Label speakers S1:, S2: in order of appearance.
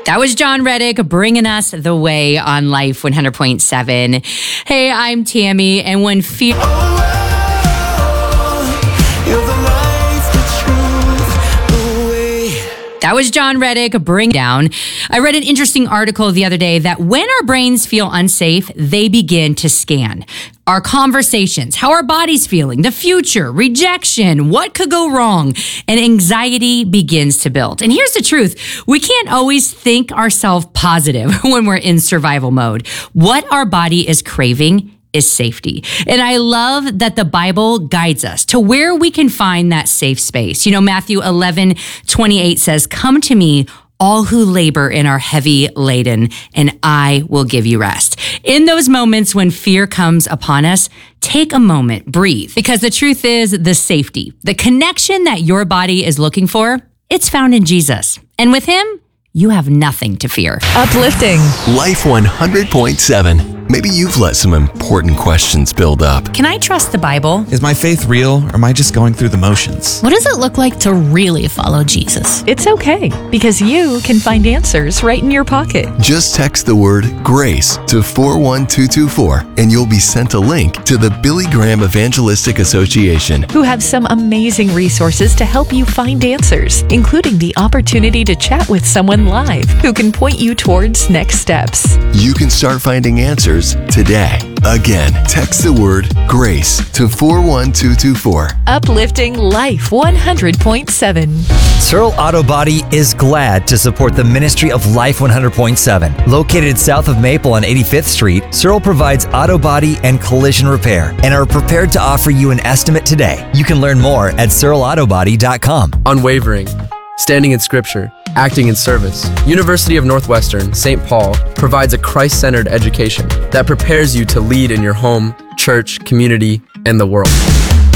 S1: That was John Reddick bringing us the way on Life 100.7. Hey, I'm Tammy, and when fear... That was John Reddick, Bring Down. I read an interesting article the other day that when our brains feel unsafe, they begin to scan our conversations, how our body's feeling, the future, rejection, what could go wrong, and anxiety begins to build. And here's the truth. We can't always think ourselves positive when we're in survival mode. What our body is craving is safety. And I love that the Bible guides us to where we can find that safe space. You know, Matthew 11:28 says, "Come to me, all who labor and are heavy laden, and I will give you rest." In those moments when fear comes upon us, take a moment, breathe, because the truth is the safety, the connection that your body is looking for, it's found in Jesus. And with him, you have nothing to fear.
S2: Uplifting.
S3: Life 100.7. Maybe you've let some important questions build up.
S1: Can I trust the Bible?
S4: Is my faith real, or am I just going through the motions?
S5: What does it look like to really follow Jesus?
S2: It's okay, because you can find answers right in your pocket.
S3: Just text the word GRACE to 41224 and you'll be sent a link to the Billy Graham Evangelistic Association,
S2: Who have some amazing resources to help you find answers, including the opportunity to chat with someone live who can point you towards next steps.
S3: You can start finding answers today. Again, text the word GRACE to 41224.
S2: Uplifting Life 100.7.
S6: Searle Auto Body is glad to support the ministry of Life 100.7. Located south of Maple on 85th Street, Searle provides auto body and collision repair and are prepared to offer you an estimate today. You can learn more at SearleAutoBody.com.
S7: Unwavering, standing in Scripture, acting in service. University of Northwestern, St. Paul provides a Christ-centered education that prepares you to lead in your home, church, community, and the world.